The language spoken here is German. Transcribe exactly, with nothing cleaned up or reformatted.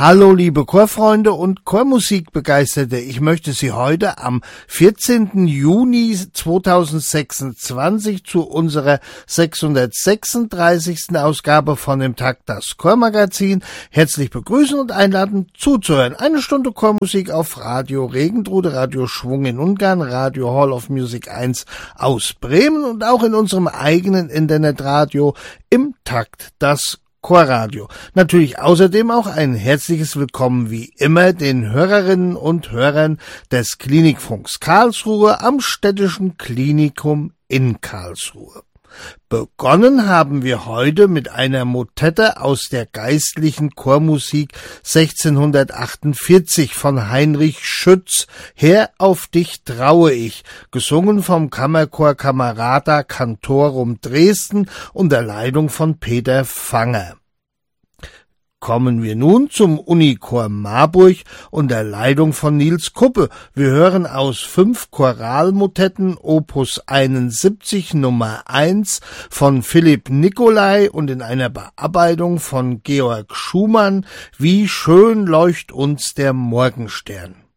Hallo liebe Chorfreunde und Chormusikbegeisterte, ich möchte Sie heute am vierzehnten Juni zweitausendsechsundzwanzig zu unserer sechshundertsechsunddreißigsten Ausgabe von dem Takt das Chormagazin herzlich begrüßen und einladen zuzuhören. Eine Stunde Chormusik auf Radio Regentrude, Radio Schwung in Ungarn, Radio Hall of Music eins aus Bremen und auch in unserem eigenen Internetradio im Takt das Chorradio. Natürlich außerdem auch ein herzliches Willkommen wie immer den Hörerinnen und Hörern des Klinikfunks Karlsruhe am Städtischen Klinikum in Karlsruhe. Begonnen haben wir heute mit einer Motette aus der geistlichen Chormusik sechzehnhundertachtundvierzig von Heinrich Schütz, Herr, auf dich traue ich, gesungen vom Kammerchor Camerata Cantorum Dresden unter Leitung von Peter Fanger. Kommen wir nun zum Unichor Marburg unter Leitung von Niels Kuppe. Wir hören aus fünf Choralmotetten Opus einundsiebzig Nummer eins von Philipp Nicolai und in einer Bearbeitung von Georg Schumann, Wie schön leucht uns der Morgenstern.